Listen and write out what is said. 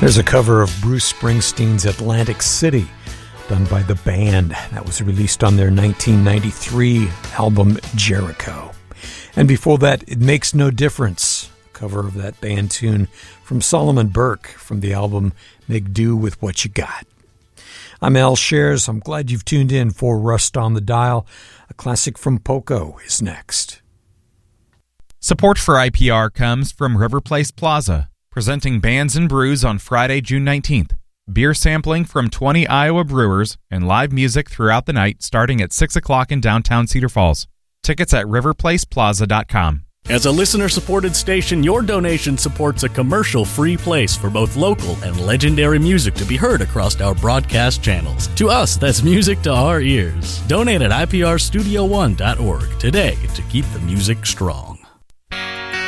There's a cover of Bruce Springsteen's Atlantic City, done by The Band. That was released on their 1993 album Jericho. And before that, It Makes No Difference, a cover of that band tune from Solomon Burke from the album Make Do With What You Got. I'm Al Shares. I'm glad you've tuned in for Rust on the Dial. A classic from Poco is next. Support for IPR comes from River Place Plaza, presenting Bands and Brews on Friday, June 19th. Beer sampling from 20 Iowa brewers and live music throughout the night starting at 6 o'clock in downtown Cedar Falls. Tickets at riverplaceplaza.com. As a listener-supported station, your donation supports a commercial-free place for both local and legendary music to be heard across our broadcast channels. To us, that's music to our ears. Donate at iprstudio1.org today to keep the music strong.